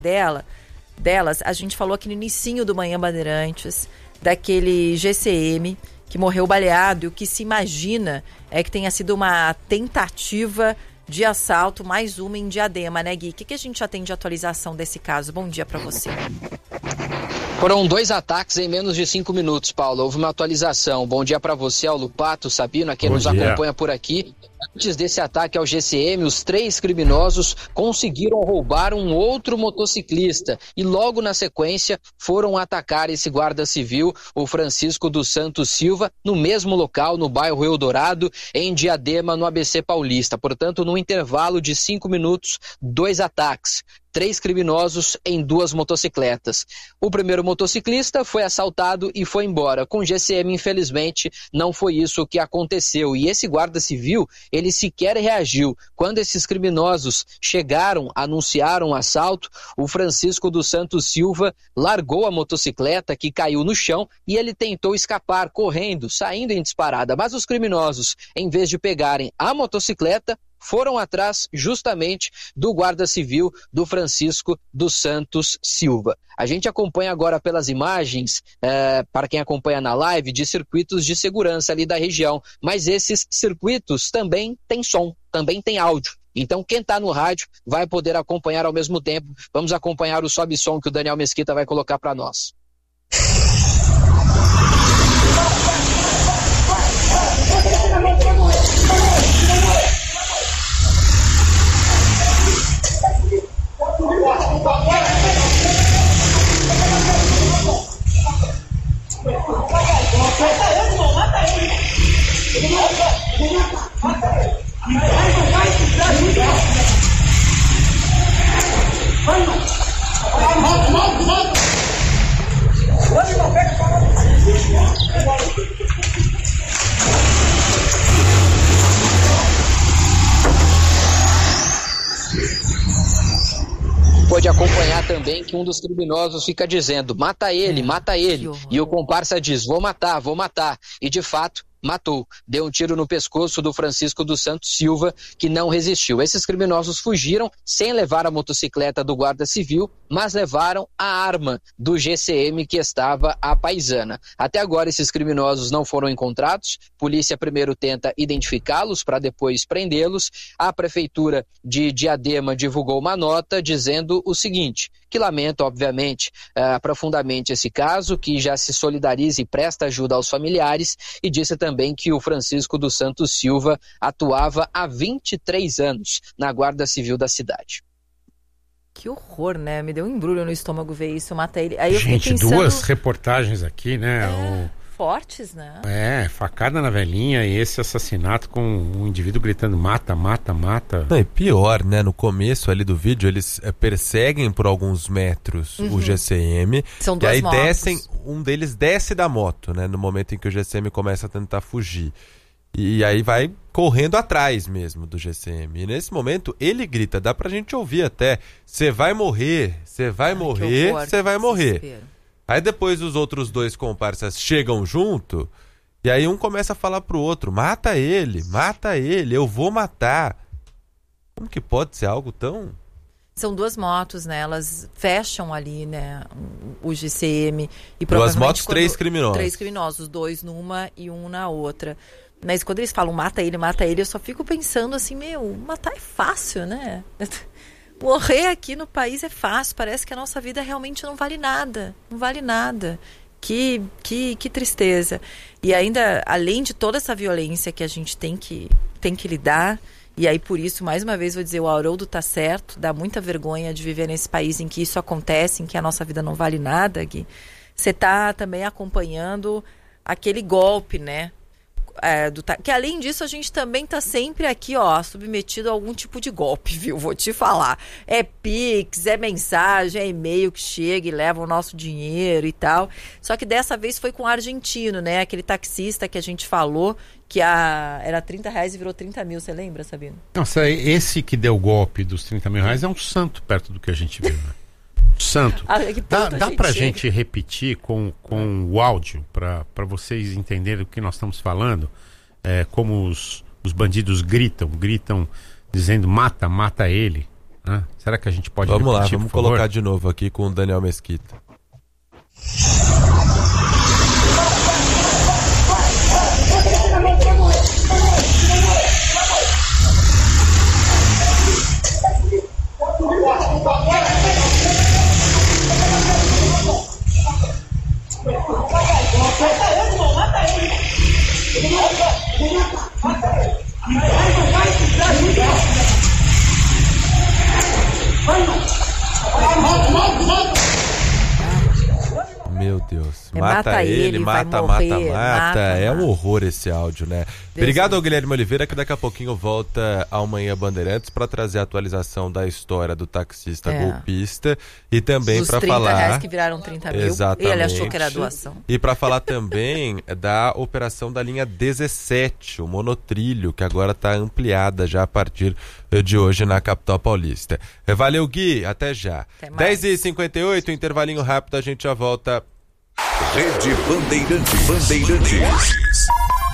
delas, a gente falou aqui no inicinho do Manhã Bandeirantes, daquele GCM que morreu baleado, e o que se imagina é que tenha sido uma tentativa de assalto, mais uma em Diadema, né, Gui? O que a gente já tem de atualização desse caso? Bom dia para você. Foram 2 ataques em menos de 5 minutos, Paulo. Houve uma atualização. Bom dia para você, ao Lupato, Sabino, a quem nos acompanha por aqui. Antes desse ataque ao GCM, os 3 criminosos conseguiram roubar um outro motociclista e logo na sequência foram atacar esse guarda civil, o Francisco dos Santos Silva, no mesmo local, no bairro Eldorado, em Diadema, no ABC Paulista. Portanto, no intervalo de 5 minutos, 2 ataques. 3 criminosos em 2 motocicletas. O primeiro motociclista foi assaltado e foi embora. Com o GCM, infelizmente, não foi isso que aconteceu. E esse guarda civil, ele sequer reagiu. Quando esses criminosos chegaram, anunciaram o assalto, o Francisco dos Santos Silva largou a motocicleta, que caiu no chão, e ele tentou escapar, correndo, saindo em disparada. Mas os criminosos, em vez de pegarem a motocicleta, foram atrás justamente do guarda civil do Francisco dos Santos Silva. A gente acompanha agora pelas imagens, para quem acompanha na live, de circuitos de segurança ali da região, mas esses circuitos também têm som, também tem áudio. Então quem está no rádio vai poder acompanhar ao mesmo tempo. Vamos acompanhar o sobe-som que o Daniel Mesquita vai colocar para nós. Pode acompanhar também que um dos criminosos fica dizendo: mata ele, mata ele. E o comparsa diz: vou matar. E de fato, matou. Deu um tiro no pescoço do Francisco dos Santos Silva, que não resistiu. Esses criminosos fugiram sem levar a motocicleta do guarda civil, mas levaram a arma do GCM que estava à paisana. Até agora esses criminosos não foram encontrados. Polícia primeiro tenta identificá-los para depois prendê-los. A Prefeitura de Diadema divulgou uma nota dizendo o seguinte, que lamenta, obviamente, profundamente esse caso, que já se solidariza e presta ajuda aos familiares, e disse também que o Francisco dos Santos Silva atuava há 23 anos na Guarda Civil da cidade. Que horror, né? Me deu um embrulho no estômago ver isso, mata ele. Aí eu gente, fiquei pensando... 2 reportagens aqui, né? Fortes, né? Facada na velhinha e esse assassinato com um indivíduo gritando mata. Não, e pior, né? No começo ali do vídeo, eles perseguem por alguns metros o GCM. São 2 e aí motos. descem, um deles desce da moto, né? No momento em que o GCM começa a tentar fugir. E aí vai correndo atrás mesmo do GCM. E nesse momento ele grita, dá pra gente ouvir até: você vai morrer, você vai morrer, você vai morrer. Aí depois os outros 2 comparsas chegam junto, e aí um começa a falar pro outro: mata ele, eu vou matar. Como que pode ser algo tão... São 2 motos, né? Elas fecham ali, né? O GCM. E 2 motos, 3 criminosos. 3 criminosos, 2 numa e 1 na outra. Mas quando eles falam mata ele, eu só fico pensando assim, matar é fácil, né? Morrer aqui no país é fácil, parece que a nossa vida realmente não vale nada. Que tristeza. E ainda, além de toda essa violência que a gente tem que lidar, e aí por isso, mais uma vez, vou dizer, o Haroldo tá certo, dá muita vergonha de viver nesse país em que isso acontece, em que a nossa vida não vale nada, Gui. Você tá também acompanhando aquele golpe, né? Que além disso a gente também tá sempre aqui, submetido a algum tipo de golpe, viu? Vou te falar. É Pix, é mensagem, é e-mail que chega e leva o nosso dinheiro e tal. Só que dessa vez foi com o argentino, né? Aquele taxista que a gente falou que era R$30 e virou 30 mil, você lembra, Sabino? Nossa, esse que deu o golpe dos 30 mil reais é um santo perto do que a gente viu, né? Santo. Dá pra gente repetir com o áudio para vocês entenderem o que nós estamos falando, como os bandidos gritam dizendo mata ele. Será que a gente pode Vamos repetir, lá, vamos colocar de novo aqui com o Daniel Mesquita. Meu Deus, mata ele, mata. É um horror esse áudio, né? Obrigado ao Guilherme Oliveira, que daqui a pouquinho volta ao Manhã Bandeirantes para trazer a atualização da história do taxista golpista e também para falar... R$30 que viraram 30 mil. Exatamente. Ele achou que era doação. E para falar também da operação da linha 17, o monotrilho, que agora está ampliada já a partir de hoje na capital paulista. Valeu, Gui, até já. 10h58, intervalinho rápido, a gente já volta. Rede Bandeirantes.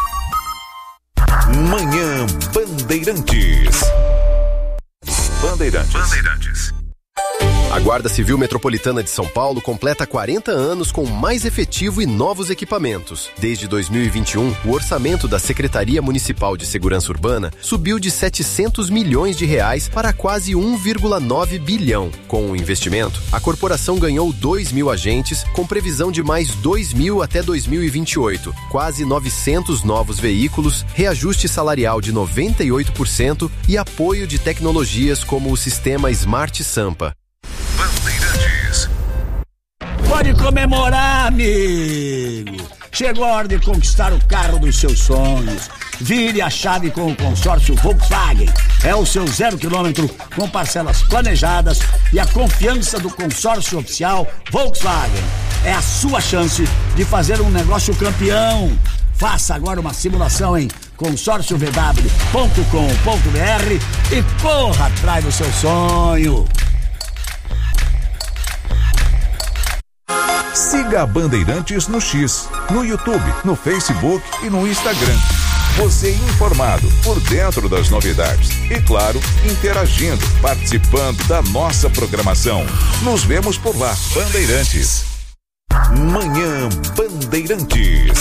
Manhã Bandeirantes. A Guarda Civil Metropolitana de São Paulo completa 40 anos com mais efetivo e novos equipamentos. Desde 2021, o orçamento da Secretaria Municipal de Segurança Urbana subiu de R$700 milhões para quase 1,9 bilhão. Com o investimento, a corporação ganhou 2.000 agentes, com previsão de mais 2.000 até 2028, quase 900 novos veículos, reajuste salarial de 98% e apoio de tecnologias como o sistema Smart Sampa. Bandeirantes. Pode comemorar, amigo! Chegou a hora de conquistar o carro dos seus sonhos. Vire a chave com o consórcio Volkswagen. É o seu 0 km com parcelas planejadas e a confiança do consórcio oficial Volkswagen. É a sua chance de fazer um negócio campeão. Faça agora uma simulação em consórciovw.com.br e corra atrás do seu sonho. Siga a Bandeirantes no X, no YouTube, no Facebook e no Instagram. Você informado, por dentro das novidades e, claro, interagindo, participando da nossa programação. Nos vemos por lá. Bandeirantes. Manhã Bandeirantes.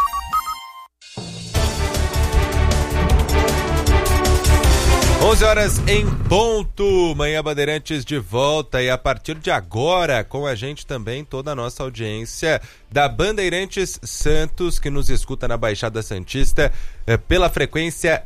11h em ponto, Manhã Bandeirantes de volta e a partir de agora com a gente também toda a nossa audiência da Bandeirantes Santos, que nos escuta na Baixada Santista pela frequência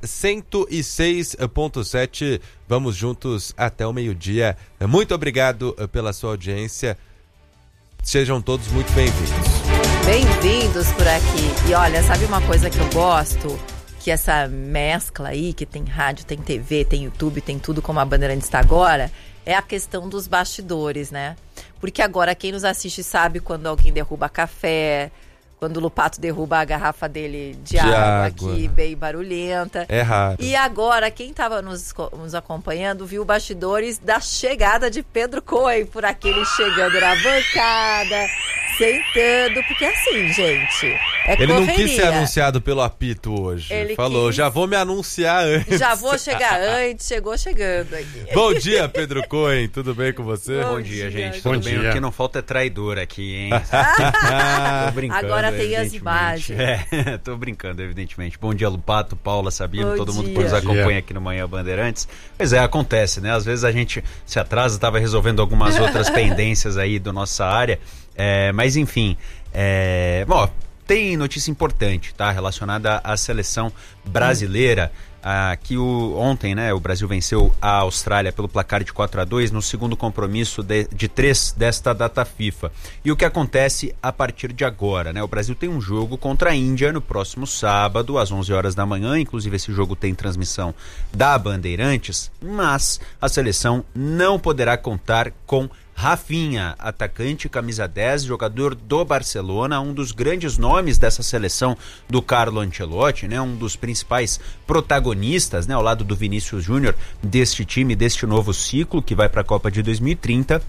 106.7. Vamos juntos até o meio-dia. Muito obrigado pela sua audiência. Sejam todos muito bem-vindos. Bem-vindos por aqui. E olha, sabe uma coisa que eu gosto? Que essa mescla aí, que tem rádio, tem TV, tem YouTube, tem tudo como a Bandeirantes está agora, é a questão dos bastidores, né? Porque agora quem nos assiste sabe quando alguém derruba café, quando o Lupato derruba a garrafa dele de água aqui, bem barulhenta. É raro. E agora, quem estava nos acompanhando, viu bastidores da chegada de Pedro Cohen, por aquele chegando na bancada, sentando, porque assim, gente, ele correria. Não quis ser anunciado pelo apito hoje. Ele falou, já vou me anunciar antes. Já vou chegar antes, chegou chegando aqui. Bom dia, Pedro Cohen, tudo bem com você? Bom dia, gente. Tudo bem? O que não falta é traidor aqui, hein? Tô brincando. Agora tem as imagens. Tô brincando, evidentemente. Bom dia, Lupato, Paula, Sabino, todo mundo que nos acompanha aqui no Manhã Bandeirantes. Pois é, acontece, né? Às vezes a gente se atrasa, estava resolvendo algumas outras pendências aí da nossa área. Mas enfim, bom, tem notícia importante, tá? Relacionada à seleção brasileira. Que ontem, né, o Brasil venceu a Austrália pelo placar de 4-2 no segundo compromisso de 3 desta data FIFA. E o que acontece a partir de agora, né? O Brasil tem um jogo contra a Índia no próximo sábado, às 11 horas da manhã. Inclusive esse jogo tem transmissão da Bandeirantes, mas a seleção não poderá contar com Rafinha, atacante, camisa 10, jogador do Barcelona, um dos grandes nomes dessa seleção do Carlo Ancelotti, né? Um dos principais protagonistas, né? Ao lado do Vinícius Júnior, deste time, deste novo ciclo que vai para a Copa de 2030.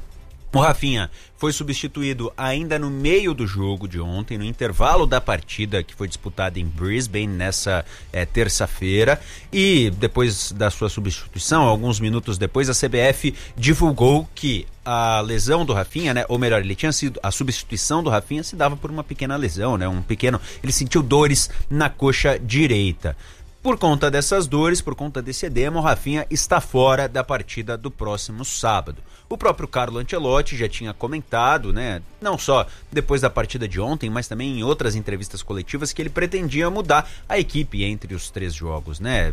O Rafinha foi substituído ainda no meio do jogo de ontem, no intervalo da partida que foi disputada em Brisbane nessa terça-feira, e depois da sua substituição, alguns minutos depois, a CBF divulgou que a lesão do Rafinha, né, ou melhor, a substituição do Rafinha se dava por uma pequena lesão, né, ele sentiu dores na coxa direita. Por conta dessas dores, por conta desse edema, o Rafinha está fora da partida do próximo sábado. O próprio Carlo Ancelotti já tinha comentado, né, não só depois da partida de ontem, mas também em outras entrevistas coletivas, que ele pretendia mudar a equipe entre os 3 jogos, né,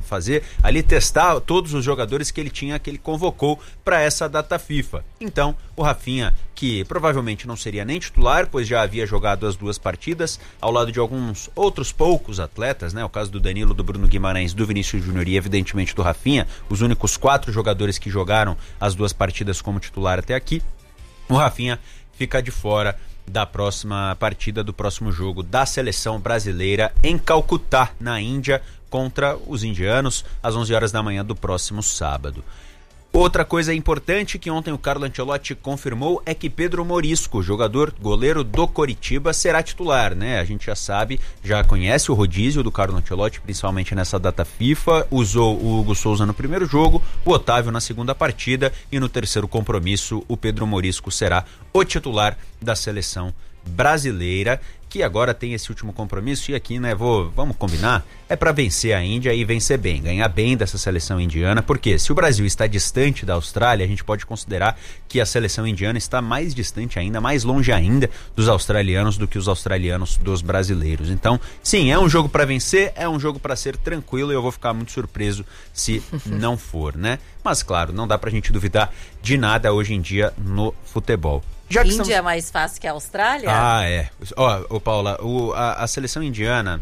testar todos os jogadores que ele convocou para essa data FIFA. Então, o Rafinha, que provavelmente não seria nem titular, pois já havia jogado as 2 partidas, ao lado de alguns outros poucos atletas, né, o caso do Danilo, do Bruno Guimarães, do Vinícius Júnior e evidentemente do Rafinha, os únicos 4 jogadores que jogaram as 2 partidas como titular até aqui. O Rafinha fica de fora da próxima partida, do próximo jogo da seleção brasileira em Calcutá, na Índia, contra os indianos, às 11 horas da manhã do próximo sábado. Outra coisa importante que ontem o Carlo Ancelotti confirmou é que Pedro Morisco, goleiro do Coritiba, será titular, né? A gente já conhece o rodízio do Carlo Ancelotti, principalmente nessa data FIFA. Usou o Hugo Souza no primeiro jogo, o Otávio na segunda partida, e no terceiro compromisso o Pedro Morisco será o titular da seleção brasileira, que agora tem esse último compromisso, e aqui, né, vamos combinar, é para vencer a Índia e vencer bem, ganhar bem dessa seleção indiana, porque se o Brasil está distante da Austrália, a gente pode considerar que a seleção indiana está mais distante ainda, mais longe ainda dos australianos do que os australianos dos brasileiros. Então, sim, é um jogo para vencer, é um jogo para ser tranquilo, e eu vou ficar muito surpreso se não for, né? Mas claro, não dá pra gente duvidar de nada hoje em dia no futebol. Índia é mais fácil que a Austrália? Ah, é. Paula, a seleção indiana,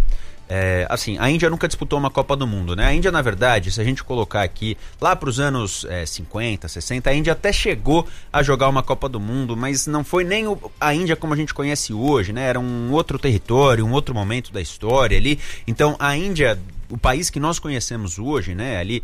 a Índia nunca disputou uma Copa do Mundo, né? A Índia, na verdade, se a gente colocar aqui, lá para os anos 50, 60, a Índia até chegou a jogar uma Copa do Mundo, mas não foi nem a Índia como a gente conhece hoje, né? Era um outro território, um outro momento da história ali. Então, a Índia, o país que nós conhecemos hoje, né? Ali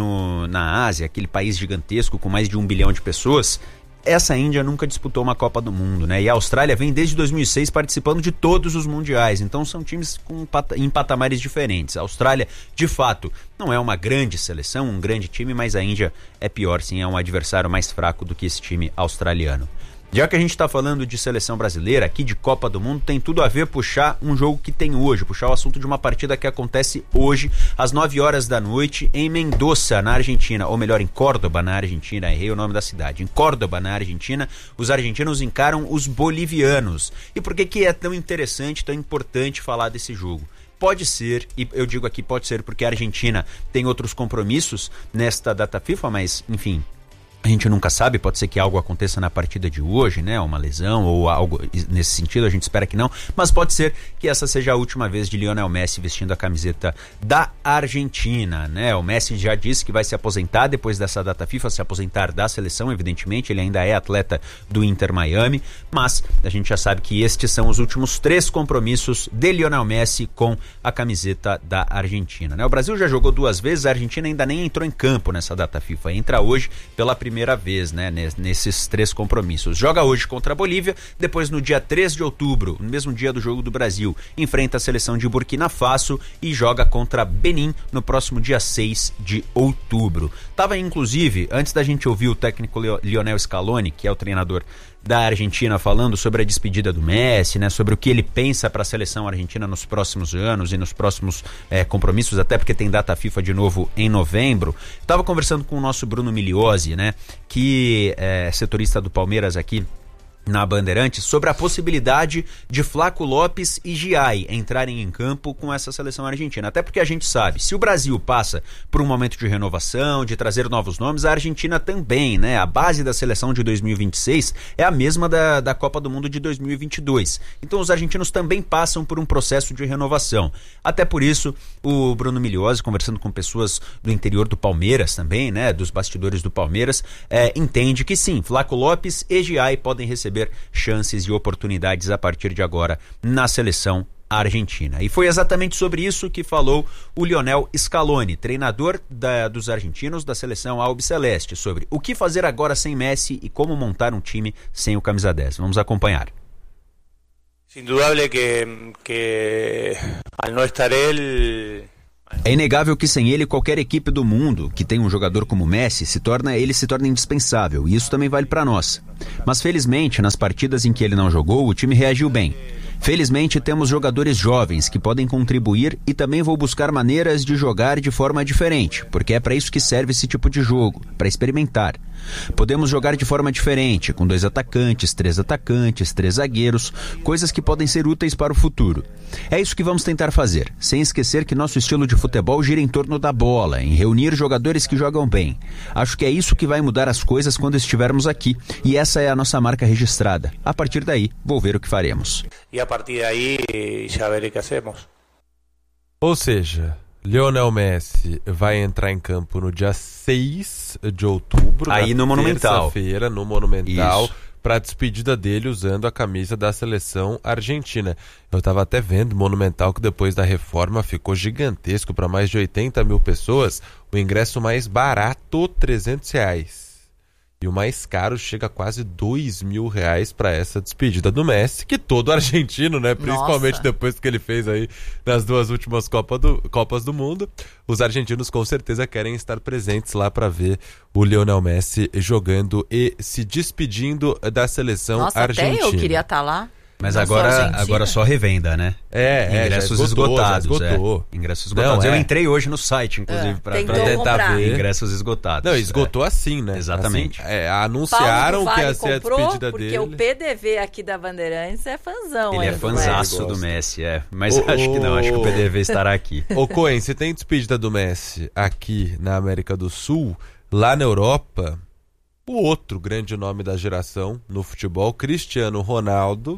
na Ásia, aquele país gigantesco com mais de 1 bilhão de pessoas, essa Índia nunca disputou uma Copa do Mundo, né? E a Austrália vem desde 2006 participando de todos os mundiais. Então são times em patamares diferentes. A Austrália, de fato, não é uma grande seleção, um grande time, mas a Índia é pior, sim, é um adversário mais fraco do que esse time australiano. Já que a gente está falando de seleção brasileira, aqui de Copa do Mundo, tem tudo a ver puxar um jogo que tem hoje, puxar o assunto de uma partida que acontece hoje, às 9 horas da noite, em Mendoza, na Argentina, ou melhor, em Córdoba, na Argentina, errei o nome da cidade. Em Córdoba, na Argentina, os argentinos encaram os bolivianos. E por que é tão interessante, tão importante falar desse jogo? Pode ser, e eu digo aqui pode ser porque a Argentina tem outros compromissos nesta data FIFA, mas, enfim, a gente nunca sabe, pode ser que algo aconteça na partida de hoje, né? Uma lesão ou algo nesse sentido, a gente espera que não, mas pode ser que essa seja a última vez de Lionel Messi vestindo a camiseta da Argentina, né? O Messi já disse que vai se aposentar depois dessa data FIFA, se aposentar da seleção, evidentemente, ele ainda é atleta do Inter Miami, mas a gente já sabe que estes são os últimos 3 compromissos de Lionel Messi com a camiseta da Argentina, né? O Brasil já jogou 2 vezes, a Argentina ainda nem entrou em campo nessa data FIFA, entra hoje pela primeira vez, né, nesses 3 compromissos. Joga hoje contra a Bolívia, depois no dia 3 de outubro, no mesmo dia do jogo do Brasil, enfrenta a seleção de Burkina Faso e joga contra Benin no próximo dia 6 de outubro. Tava inclusive, antes da gente ouvir o técnico Lionel Scaloni, que é o treinador da Argentina, falando sobre a despedida do Messi, né, sobre o que ele pensa para a seleção argentina nos próximos anos e nos próximos compromissos, até porque tem data FIFA de novo em novembro. Estava conversando com o nosso Bruno Migliozzi, né, que é setorista do Palmeiras aqui na Bandeirantes, sobre a possibilidade de Flaco Lopes e Giai entrarem em campo com essa seleção argentina. Até porque a gente sabe, se o Brasil passa por um momento de renovação, de trazer novos nomes, a Argentina também, né? A base da seleção de 2026 é a mesma da Copa do Mundo de 2022. Então os argentinos também passam por um processo de renovação. Até por isso, o Bruno Migliozzi, conversando com pessoas do interior do Palmeiras também, né? Dos bastidores do Palmeiras, entende que sim, Flaco Lopes e Giai podem receber chances e oportunidades a partir de agora na seleção Argentina. E foi exatamente sobre isso que falou o Lionel Scaloni, treinador dos argentinos da seleção albiceleste, sobre o que fazer agora sem Messi e como montar um time sem o camisa 10. Vamos acompanhar. Indudable que al no estar él... É inegável que sem ele qualquer equipe do mundo que tem um jogador como Messi se torna indispensável, e isso também vale para nós. Mas felizmente, nas partidas em que ele não jogou, o time reagiu bem. Felizmente temos jogadores jovens que podem contribuir e também vou buscar maneiras de jogar de forma diferente, porque é para isso que serve esse tipo de jogo, para experimentar. Podemos jogar de forma diferente, com 2 atacantes, 3 zagueiros, coisas que podem ser úteis para o futuro. É isso que vamos tentar fazer, sem esquecer que nosso estilo de futebol gira em torno da bola, em reunir jogadores que jogam bem. Acho que é isso que vai mudar as coisas quando estivermos aqui, e essa é a nossa marca registrada. A partir daí, vou ver o que faremos. E a partir daí, já verei o que hacemos. Ou seja, Lionel Messi vai entrar em campo no dia 6 de outubro, aí no Monumental. Terça-feira, no Monumental, para a despedida dele usando a camisa da seleção argentina. Eu estava até vendo o Monumental, que depois da reforma ficou gigantesco para mais de 80 mil pessoas. O ingresso mais barato, R$300. E o mais caro chega a quase R$2.000 para essa despedida do Messi, que todo argentino, né? Principalmente depois que ele fez aí nas 2 últimas Copas do Mundo. Os argentinos com certeza querem estar presentes lá para ver o Lionel Messi jogando e se despedindo da seleção argentina. Até eu queria estar lá. Mas agora só revenda, né? Ingressos esgotados. Ingressos esgotados. Eu entrei hoje no site, inclusive, para tentar ver. Ingressos esgotados. Não, esgotou assim, né? Exatamente. Assim, anunciaram que ia ser a despedida dele. Porque o PDV aqui da Bandeirantes é fãzão. Ele é fãzaço do Messi, Mas acho que não, acho que o PDV estará aqui. Ô Cohen, você tem despedida do Messi aqui na América do Sul, lá na Europa, o outro grande nome da geração no futebol, Cristiano Ronaldo,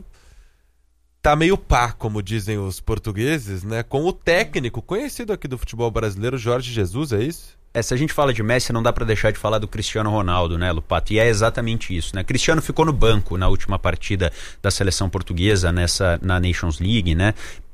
tá meio pá, como dizem os portugueses, né? Com o técnico conhecido aqui do futebol brasileiro, Jorge Jesus, é isso? Se a gente fala de Messi, não dá para deixar de falar do Cristiano Ronaldo, né, Lupato? E é exatamente isso, né? Cristiano ficou no banco na última partida da seleção portuguesa na Nations League, né?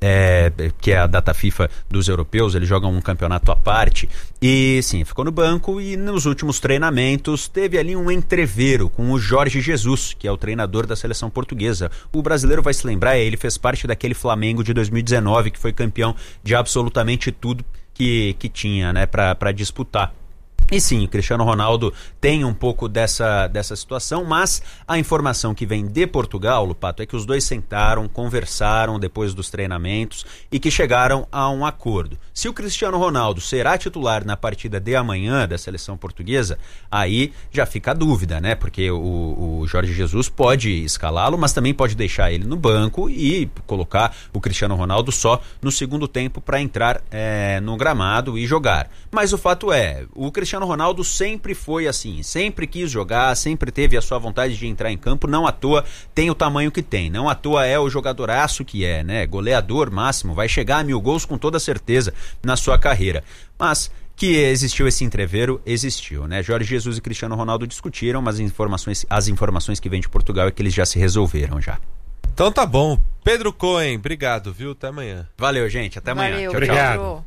Que é a data FIFA dos europeus, eles jogam um campeonato à parte. E sim, ficou no banco e nos últimos treinamentos teve ali um entrevero com o Jorge Jesus, que é o treinador da seleção portuguesa. O brasileiro vai se lembrar, ele fez parte daquele Flamengo de 2019, que foi campeão de absolutamente tudo que tinha, né, para disputar. E sim, o Cristiano Ronaldo tem um pouco dessa situação, mas a informação que vem de Portugal, Lupato, é que os dois sentaram, conversaram depois dos treinamentos e que chegaram a um acordo. Se o Cristiano Ronaldo será titular na partida de amanhã da seleção portuguesa, aí já fica a dúvida, né? Porque o Jorge Jesus pode escalá-lo, mas também pode deixar ele no banco e colocar o Cristiano Ronaldo só no segundo tempo para entrar no gramado e jogar. Mas o fato é, o Cristiano Ronaldo sempre foi assim, sempre quis jogar, sempre teve a sua vontade de entrar em campo, não à toa tem o tamanho que tem, não à toa é o jogadoraço que é, né? Goleador máximo, vai chegar a 1000 gols com toda certeza na sua carreira. Mas que existiu esse entrevero, existiu, né? Jorge Jesus e Cristiano Ronaldo discutiram, mas as informações que vêm de Portugal é que eles já se resolveram já. Então tá bom. Pedro Cohen, obrigado, viu? Até amanhã. Valeu, gente. Até amanhã. Valeu, tchau, obrigado. Tchau.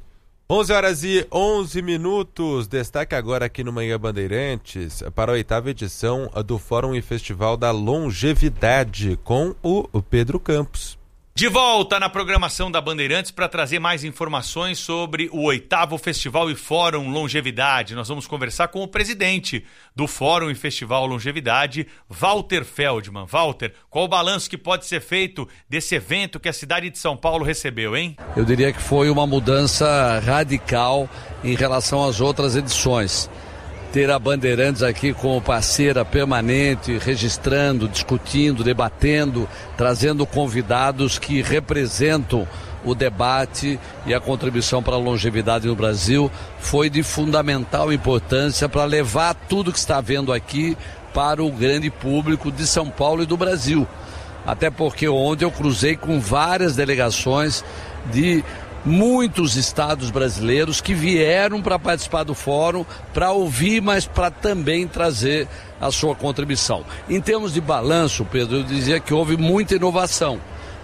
11h11. Destaque agora aqui no Manhã Bandeirantes para a 8ª edição do Fórum e Festival da Longevidade com o Pedro Campos. De volta na programação da Bandeirantes para trazer mais informações sobre o 8º Festival e Fórum Longevidade. Nós vamos conversar com o presidente do Fórum e Festival Longevidade, Walter Feldman. Walter, qual o balanço que pode ser feito desse evento que a cidade de São Paulo recebeu, hein? Eu diria que foi uma mudança radical em relação às outras edições. Ter a Bandeirantes aqui como parceira permanente, registrando, discutindo, debatendo, trazendo convidados que representam o debate e a contribuição para a longevidade no Brasil, foi de fundamental importância para levar tudo que está vendo aqui para o grande público de São Paulo e do Brasil. Até porque ontem eu cruzei com várias delegações de muitos estados brasileiros que vieram para participar do fórum, para ouvir, mas para também trazer a sua contribuição. Em termos de balanço, Pedro, eu dizia que houve muita inovação.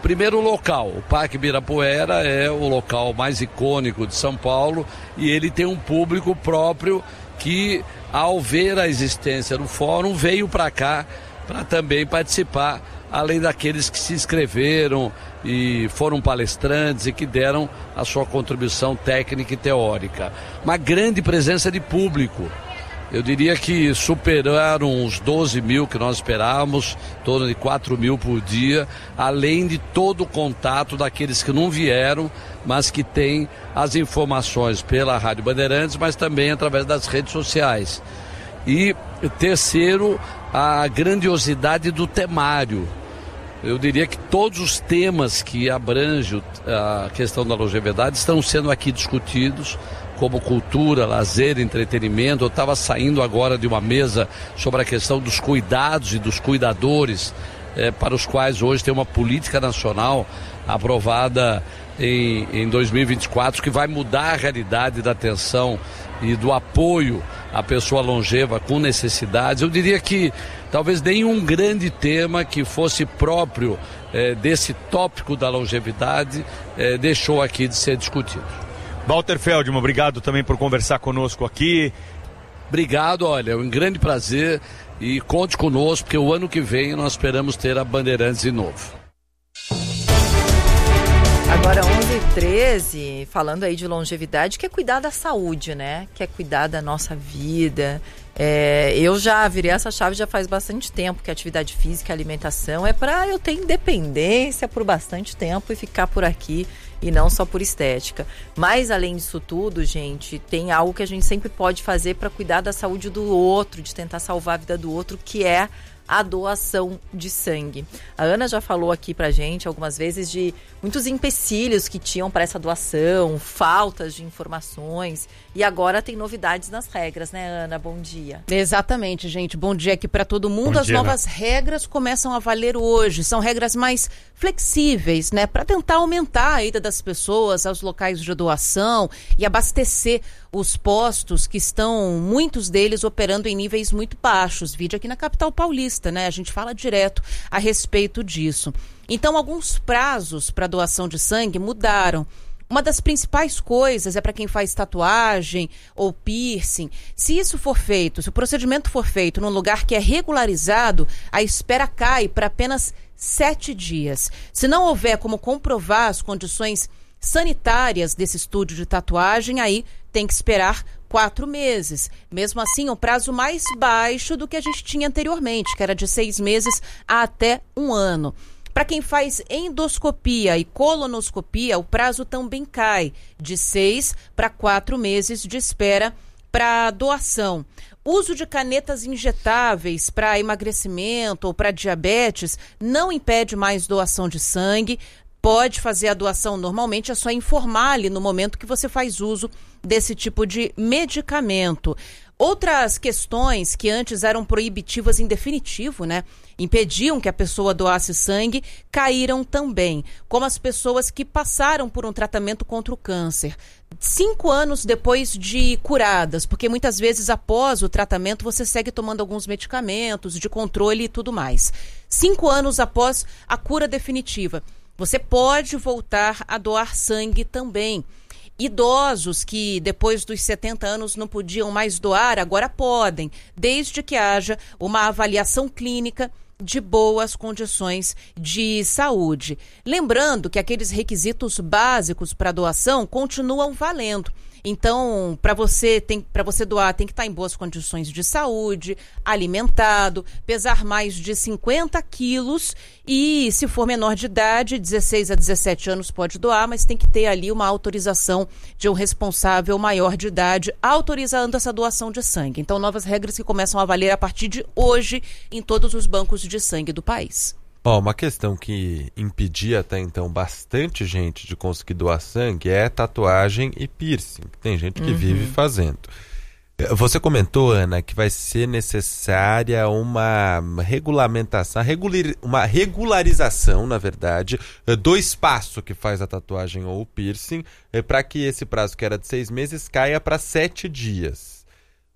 Primeiro, o local. O Parque Ibirapuera é o local mais icônico de São Paulo e ele tem um público próprio que, ao ver a existência do fórum, veio para cá para também participar, além daqueles que se inscreveram e foram palestrantes e que deram a sua contribuição técnica e teórica. Uma grande presença de público. Eu diria que superaram os 12 mil que nós esperávamos, em torno de 4 mil por dia, além de todo o contato daqueles que não vieram, mas que têm as informações pela Rádio Bandeirantes, mas também através das redes sociais. E terceiro, a grandiosidade do temário. Eu diria que todos os temas que abrangem a questão da longevidade estão sendo aqui discutidos, como cultura, lazer, entretenimento. Eu estava saindo agora de uma mesa sobre a questão dos cuidados e dos cuidadores, para os quais hoje tem uma política nacional aprovada em 2024, que vai mudar a realidade da atenção e do apoio à pessoa longeva com necessidades. Eu diria que talvez nenhum grande tema que fosse próprio desse tópico da longevidade deixou aqui de ser discutido. Walter Feldman, obrigado também por conversar conosco aqui. Obrigado, olha, é um grande prazer e conte conosco, porque o ano que vem nós esperamos ter a Bandeirantes de novo. Agora 11h13, falando aí de longevidade, que é cuidar da saúde, né? Que é cuidar da nossa vida. Eu já virei essa chave já faz bastante tempo, que a atividade física e alimentação é para eu ter independência por bastante tempo e ficar por aqui e não só por estética. Mas além disso tudo, gente, tem algo que a gente sempre pode fazer para cuidar da saúde do outro, de tentar salvar a vida do outro, que é a doação de sangue. A Ana já falou aqui pra gente algumas vezes de muitos empecilhos que tinham para essa doação, faltas de informações, e agora tem novidades nas regras, né, Ana? Bom dia. Exatamente, gente. Bom dia aqui para todo mundo. As novas regras começam a valer hoje. São regras mais flexíveis, né, para tentar aumentar a ida das pessoas aos locais de doação e abastecer os postos que estão, muitos deles, operando em níveis muito baixos. Vide aqui na capital paulista, né? A gente fala direto a respeito disso. Então, alguns prazos para doação de sangue mudaram. Uma das principais coisas é para quem faz tatuagem ou piercing. Se isso for feito, se o procedimento for feito num lugar que é regularizado, a espera cai para apenas 7 dias. Se não houver como comprovar as condições sanitárias desse estúdio de tatuagem, aí tem que esperar 4 meses. Mesmo assim, um prazo mais baixo do que a gente tinha anteriormente, que era de 6 meses a até 1 ano. Para quem faz endoscopia e colonoscopia, o prazo também cai de 6 para 4 meses de espera para doação. Uso de canetas injetáveis para emagrecimento ou para diabetes não impede mais doação de sangue. Pode fazer a doação normalmente, é só informar ali no momento que você faz uso desse tipo de medicamento. Outras questões que antes eram proibitivas em definitivo, né? Impediam que a pessoa doasse sangue, caíram também, como as pessoas que passaram por um tratamento contra o câncer. 5 anos depois de curadas, porque muitas vezes após o tratamento você segue tomando alguns medicamentos de controle e tudo mais. 5 anos após a cura definitiva, você pode voltar a doar sangue também. Idosos que depois dos 70 anos não podiam mais doar, agora podem, desde que haja uma avaliação clínica de boas condições de saúde. Lembrando que aqueles requisitos básicos para doação continuam valendo. Então, para você doar, tem que estar em boas condições de saúde, alimentado, pesar mais de 50 quilos e, se for menor de idade, 16 a 17 anos pode doar, mas tem que ter ali uma autorização de um responsável maior de idade autorizando essa doação de sangue. Então, novas regras que começam a valer a partir de hoje em todos os bancos de sangue do país. Uma questão que impedia até então bastante gente de conseguir doar sangue é tatuagem e piercing. Tem gente que vive fazendo. Você comentou, Ana, que vai ser necessária uma regulamentação, uma regularização, na verdade, do espaço que faz a tatuagem ou o piercing, para que esse prazo que era de 6 meses caia para 7 dias.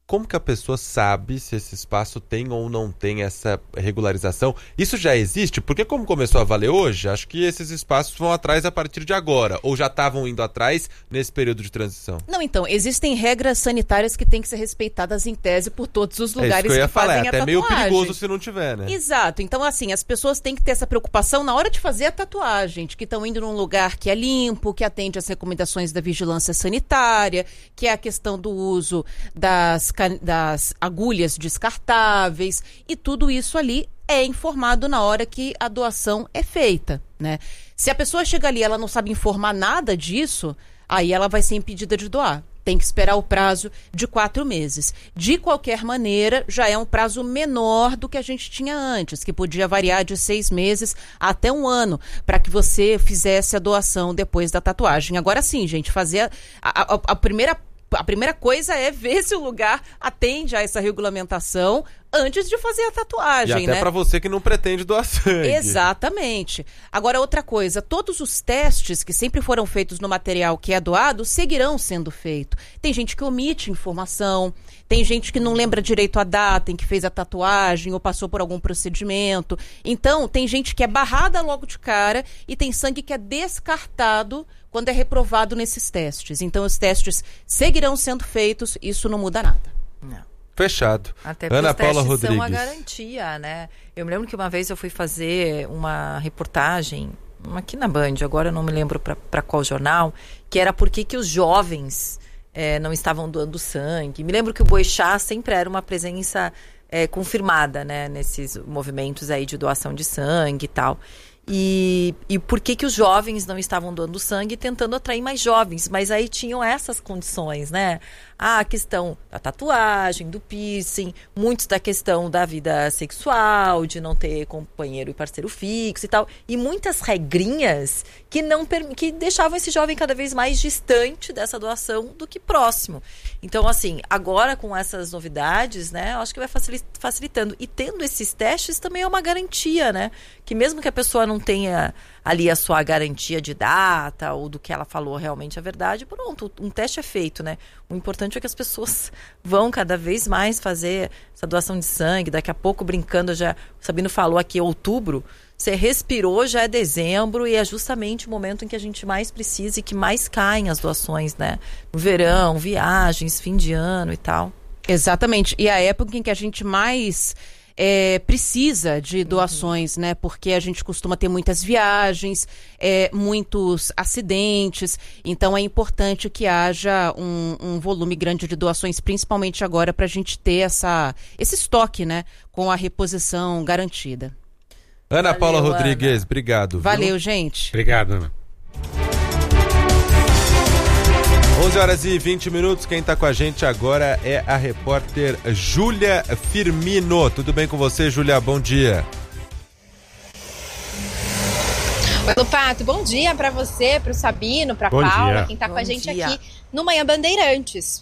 como que a pessoa sabe se esse espaço tem ou não tem essa regularização? Isso já existe? Porque como começou a valer hoje, acho que esses espaços vão atrás a partir de agora. Ou já estavam indo atrás nesse período de transição? Não, então, existem regras sanitárias que têm que ser respeitadas em tese por todos os lugares que fazem a tatuagem. É até meio perigoso se não tiver, né? Exato. Então, assim, as pessoas têm que ter essa preocupação na hora de fazer a tatuagem, de que estão indo num lugar que é limpo, que atende às recomendações da vigilância sanitária, que é a questão do uso das agulhas descartáveis, e tudo isso ali é informado na hora que a doação é feita, né? Se a pessoa chega ali e ela não sabe informar nada disso, aí ela vai ser impedida de doar. Tem que esperar o prazo de 4 meses. De qualquer maneira, já é um prazo menor do que a gente tinha antes, que podia variar de 6 meses até 1 ano, para que você fizesse a doação depois da tatuagem. Agora sim, gente, fazer a primeira coisa é ver se o lugar atende a essa regulamentação antes de fazer a tatuagem, e até para você que não pretende doar sangue. Exatamente. Agora, outra coisa, todos os testes que sempre foram feitos no material que é doado seguirão sendo feitos. Tem gente que omite informação, tem gente que não lembra direito a data em que fez a tatuagem ou passou por algum procedimento. Então, tem gente que é barrada logo de cara e tem sangue que é descartado quando é reprovado nesses testes. Então, os testes seguirão sendo feitos, isso não muda nada. Não. Fechado. Até porque Ana os testes Paula Rodrigues. são a garantia, né? Eu me lembro que uma vez eu fui fazer uma reportagem aqui na Band, agora eu não me lembro para qual jornal, que era por que os jovens não estavam doando sangue. Me lembro que o Boechat sempre era uma presença confirmada, né, nesses movimentos aí de doação de sangue e tal. E por que os jovens não estavam doando sangue, tentando atrair mais jovens? Mas aí tinham essas condições, né? A questão da tatuagem, do piercing, muitos da questão da vida sexual, de não ter companheiro e parceiro fixo e tal. E muitas regrinhas que deixavam esse jovem cada vez mais distante dessa doação do que próximo. Então, assim, agora com essas novidades, né, eu acho que vai facilitando. E tendo esses testes também é uma garantia, né? Que mesmo que a pessoa não tenha ali a sua garantia de data ou do que ela falou realmente a verdade, pronto, um teste é feito, né? O importante é que as pessoas vão cada vez mais fazer essa doação de sangue. Daqui a pouco, brincando, o Sabino falou aqui, outubro, você respirou, já é dezembro, e é justamente o momento em que a gente mais precisa e que mais caem as doações, né? No verão, viagens, fim de ano e tal. Exatamente, e a época em que a gente mais precisa de doações, né? Porque a gente costuma ter muitas viagens, muitos acidentes, então é importante que haja um volume grande de doações, principalmente agora, para a gente ter esse estoque, né? Com a reposição garantida. Ana Paula Rodrigues, obrigado. Valeu, gente. Obrigado, Ana. 11h20, quem está com a gente agora é a repórter Júlia Firmino. Tudo bem com você, Júlia? Bom dia. Oi, Lupato, bom dia para você, para o Sabino, para a Paula, quem está com a gente aqui no Manhã Bandeirantes.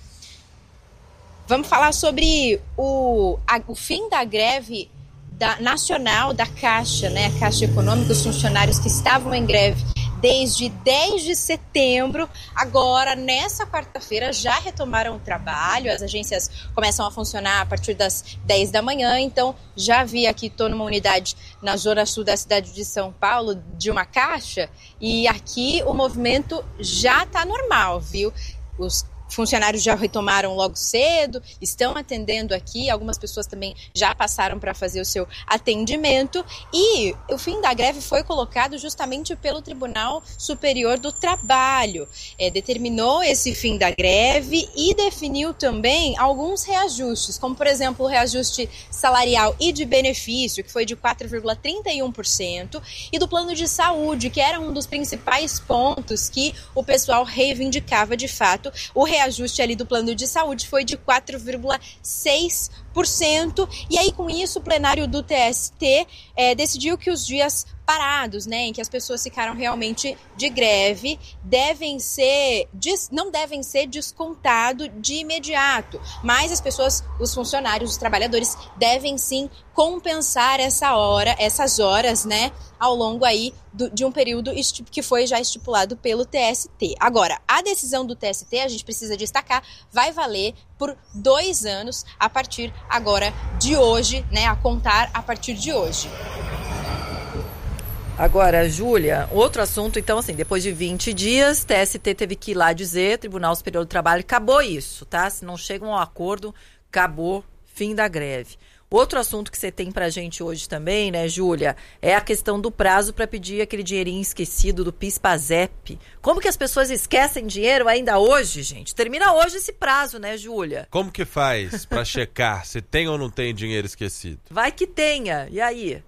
Vamos falar sobre o fim da greve nacional da Caixa, né? A Caixa Econômica, os funcionários que estavam em greve desde 10 de setembro, agora nessa quarta-feira já retomaram o trabalho, as agências começam a funcionar a partir das 10 da manhã, então já vi aqui, estou numa unidade na zona sul da cidade de São Paulo, de uma Caixa, e aqui o movimento já está normal, viu? Os funcionários já retomaram logo cedo, estão atendendo aqui, algumas pessoas também já passaram para fazer o seu atendimento, e o fim da greve foi colocado justamente pelo Tribunal Superior do Trabalho. Determinou esse fim da greve e definiu também alguns reajustes, como por exemplo o reajuste salarial e de benefício, que foi de 4,31%, e do plano de saúde, que era um dos principais pontos que o pessoal reivindicava de fato. O reajuste ali do plano de saúde foi de 4,6%. e aí com isso o plenário do TST decidiu que os dias parados, né, em que as pessoas ficaram realmente de greve, não devem ser descontados de imediato, mas as pessoas, os funcionários, os trabalhadores devem sim compensar essas horas, né, ao longo aí de um período que foi já estipulado pelo TST. Agora, a decisão do TST, a gente precisa destacar, vai valer por 2 anos a partir agora de hoje, né, a contar a partir de hoje. Agora, Júlia, outro assunto, então, assim, depois de 20 dias, TST teve que ir lá dizer, Tribunal Superior do Trabalho, acabou isso, tá? Se não chegam ao acordo, acabou, fim da greve. Outro assunto que você tem pra gente hoje também, né, Júlia, é a questão do prazo para pedir aquele dinheirinho esquecido do PIS/PASEP. Como que as pessoas esquecem dinheiro ainda hoje, gente? Termina hoje esse prazo, né, Júlia? Como que faz pra checar se tem ou não tem dinheiro esquecido? Vai que tenha, e aí?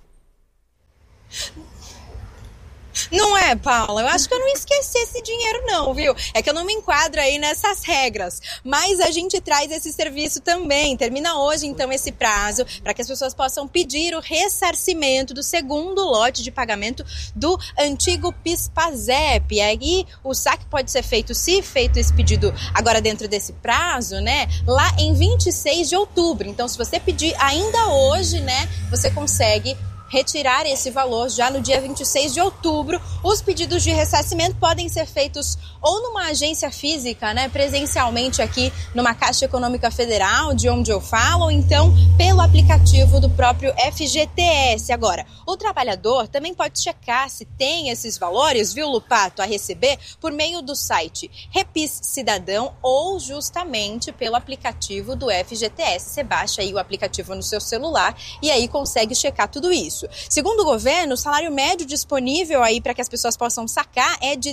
Não é, Paula? Eu acho que eu não esqueci esse dinheiro não, viu? É que eu não me enquadro aí nessas regras. Mas a gente traz esse serviço também. Termina hoje, então, esse prazo para que as pessoas possam pedir o ressarcimento do segundo lote de pagamento do antigo PIS/PASEP. E aí o saque pode ser feito, se feito esse pedido agora dentro desse prazo, né? Lá em 26 de outubro. Então, se você pedir ainda hoje, né? Você consegue retirar esse valor já no dia 26 de outubro. Os pedidos de ressarcimento podem ser feitos ou numa agência física, né, presencialmente aqui numa Caixa Econômica Federal, de onde eu falo, ou então pelo aplicativo do próprio FGTS. Agora, o trabalhador também pode checar se tem esses valores, viu, Lupato, a receber por meio do site Repis Cidadão ou justamente pelo aplicativo do FGTS. Você baixa aí o aplicativo no seu celular e aí consegue checar tudo isso. Segundo o governo, o salário médio disponível aí para que as pessoas possam sacar é de R$